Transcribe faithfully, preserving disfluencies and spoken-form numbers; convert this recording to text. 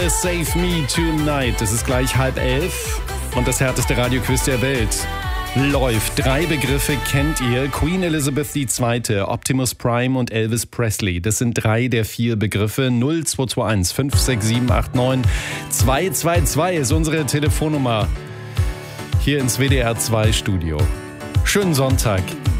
Save Me Tonight. Es ist gleich halb elf und das härteste Radioquiz der Welt läuft. Drei Begriffe kennt ihr. Queen Elizabeth die Zweite, Optimus Prime und Elvis Presley. Das sind drei der vier Begriffe. null zwei zwei eins fünf sechs sieben acht neun zwei zwei zwei ist unsere Telefonnummer hier ins W D R zwei Studio. Schönen Sonntag.